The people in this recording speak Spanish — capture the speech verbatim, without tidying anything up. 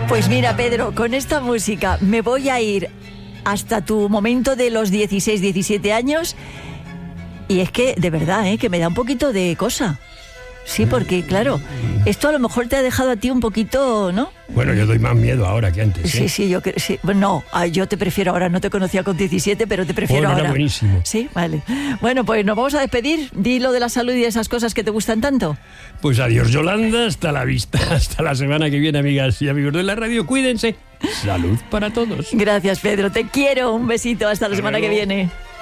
Pues mira, Pedro, con esta música me voy a ir hasta tu momento de los dieciséis, diecisiete años. Y es que, de verdad, ¿eh? que me da un poquito de cosa. Sí, porque, claro, esto a lo mejor te ha dejado a ti un poquito, ¿no? Bueno, yo doy más miedo ahora que antes, ¿eh? Sí, sí, yo creo, sí. Bueno, no, yo te prefiero ahora. No te conocía con diecisiete, pero te prefiero Bueno, ahora. era buenísimo. Sí, vale. Bueno, pues nos vamos a despedir. Di lo de la salud y de esas cosas que te gustan tanto. Pues adiós, Yolanda, hasta la vista, hasta la semana que viene, amigas y amigos de la radio. Cuídense. Salud para todos. Gracias, Pedro. Te quiero. Un besito. Hasta la Hasta semana que luego. viene.